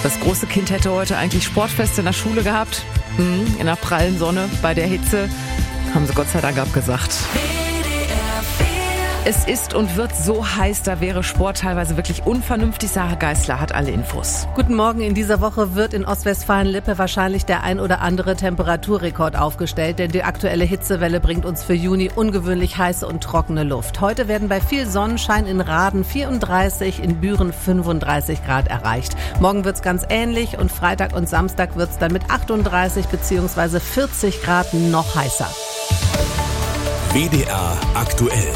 Das große Kind hätte heute eigentlich Sportfest in der Schule gehabt. In der prallen Sonne, bei der Hitze. Haben sie Gott sei Dank abgesagt. Es ist und wird so heiß, da wäre Sport teilweise wirklich unvernünftig. Sarah Geisler hat alle Infos. Guten Morgen. In dieser Woche wird in Ostwestfalen-Lippe wahrscheinlich der ein oder andere Temperaturrekord aufgestellt, denn die aktuelle Hitzewelle bringt uns für Juni ungewöhnlich heiße und trockene Luft. Heute werden bei viel Sonnenschein in Raden 34, in Büren 35 Grad erreicht. Morgen wird's ganz ähnlich und Freitag und Samstag wird's dann mit 38 bzw. 40 Grad noch heißer. WDR aktuell.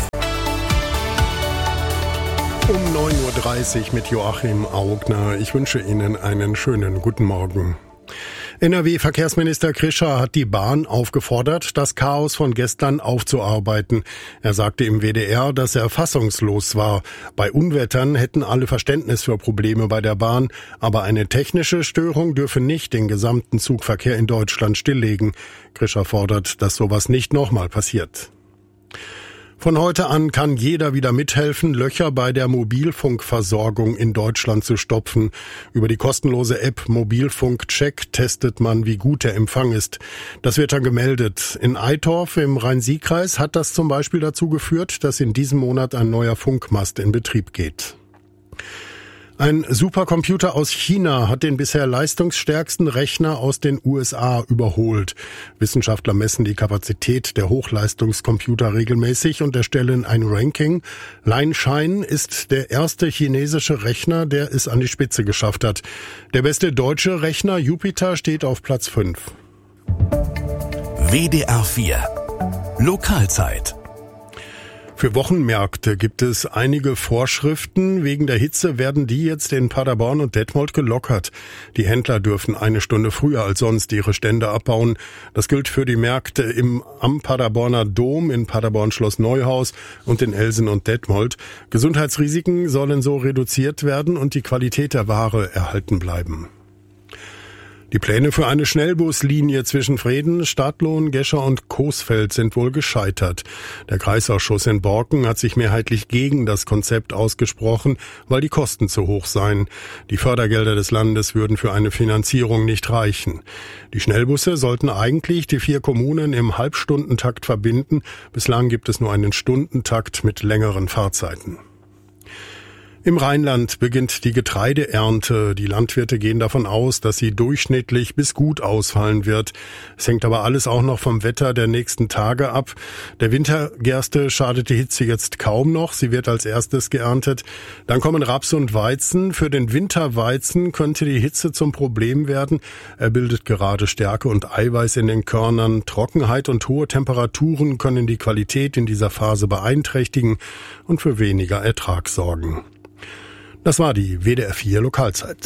Um 9.30 Uhr mit Joachim Augner. Ich wünsche Ihnen einen schönen guten Morgen. NRW-Verkehrsminister Krischer hat die Bahn aufgefordert, das Chaos von gestern aufzuarbeiten. Er sagte im WDR, dass er fassungslos war. Bei Unwettern hätten alle Verständnis für Probleme bei der Bahn, aber eine technische Störung dürfe nicht den gesamten Zugverkehr in Deutschland stilllegen. Krischer fordert, dass sowas nicht nochmal passiert. Von heute an kann jeder wieder mithelfen, Löcher bei der Mobilfunkversorgung in Deutschland zu stopfen. Über die kostenlose App Mobilfunk-Check testet man, wie gut der Empfang ist. Das wird dann gemeldet. In Eitorf im Rhein-Sieg-Kreis hat das zum Beispiel dazu geführt, dass in diesem Monat ein neuer Funkmast in Betrieb geht. Ein Supercomputer aus China hat den bisher leistungsstärksten Rechner aus den USA überholt. Wissenschaftler messen die Kapazität der Hochleistungscomputer regelmäßig und erstellen ein Ranking. Lianshine ist der erste chinesische Rechner, der es an die Spitze geschafft hat. Der beste deutsche Rechner Jupiter steht auf Platz 5. WDR 4 Lokalzeit. Für Wochenmärkte gibt es einige Vorschriften. Wegen der Hitze werden die jetzt in Paderborn und Detmold gelockert. Die Händler dürfen eine Stunde früher als sonst ihre Stände abbauen. Das gilt für die Märkte am Paderborner Dom, in Paderborn Schloss Neuhaus und in Elsen und Detmold. Gesundheitsrisiken sollen so reduziert werden und die Qualität der Ware erhalten bleiben. Die Pläne für eine Schnellbuslinie zwischen Vreden, Stadtlohn, Gescher und Coesfeld sind wohl gescheitert. Der Kreisausschuss in Borken hat sich mehrheitlich gegen das Konzept ausgesprochen, weil die Kosten zu hoch seien. Die Fördergelder des Landes würden für eine Finanzierung nicht reichen. Die Schnellbusse sollten eigentlich die 4 Kommunen im Halbstundentakt verbinden. Bislang gibt es nur einen Stundentakt mit längeren Fahrzeiten. Im Rheinland beginnt die Getreideernte. Die Landwirte gehen davon aus, dass sie durchschnittlich bis gut ausfallen wird. Es hängt aber alles auch noch vom Wetter der nächsten Tage ab. Der Wintergerste schadet die Hitze jetzt kaum noch. Sie wird als erstes geerntet. Dann kommen Raps und Weizen. Für den Winterweizen könnte die Hitze zum Problem werden. Er bildet gerade Stärke und Eiweiß in den Körnern. Trockenheit und hohe Temperaturen können die Qualität in dieser Phase beeinträchtigen und für weniger Ertrag sorgen. Das war die WDR 4 Lokalzeit.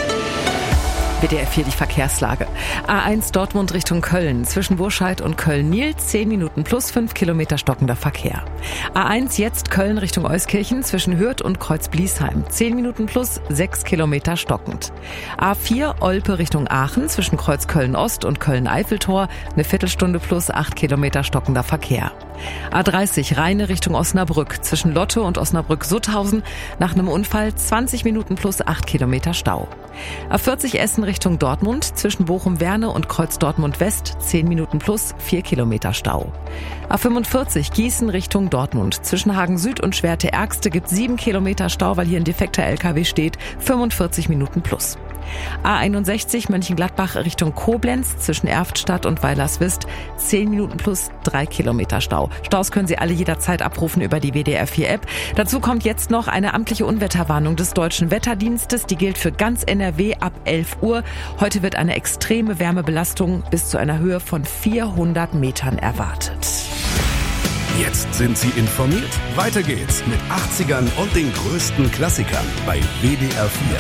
WDR 4 die Verkehrslage. A1 Dortmund Richtung Köln. Zwischen Burscheid und Köln-Nil 10 Minuten plus 5 Kilometer stockender Verkehr. A1 jetzt Köln Richtung Euskirchen. Zwischen Hürth und Kreuz-Bliesheim 10 Minuten plus 6 Kilometer stockend. A4 Olpe Richtung Aachen. Zwischen Kreuz Köln-Ost und Köln-Eiffeltor eine Viertelstunde plus 8 Kilometer stockender Verkehr. A30 Rheine Richtung Osnabrück. Zwischen Lotte und Osnabrück-Sutthausen nach einem Unfall 20 Minuten plus 8 Kilometer Stau. A40 Essen Richtung Dortmund. Zwischen Bochum-Werne und Kreuz Dortmund-West 10 Minuten plus 4 Kilometer Stau. A45 Gießen Richtung Dortmund. Zwischen Hagen Süd und Schwerte-Ärgste gibt 7 Kilometer Stau, weil hier ein defekter LKW steht. 45 Minuten plus. A61 Mönchengladbach Richtung Koblenz. Zwischen Erftstadt und Weilerswist 10 Minuten plus 3 Kilometer Stau. Staus können Sie alle jederzeit abrufen über die WDR 4 App. Dazu kommt jetzt noch eine amtliche Unwetterwarnung des Deutschen Wetterdienstes. Die gilt für ganz NRW ab 11 Uhr. Heute wird eine extreme Wärmebelastung bis zu einer Höhe von 400 Metern erwartet. Jetzt sind Sie informiert. Weiter geht's mit 80ern und den größten Klassikern bei WDR 4.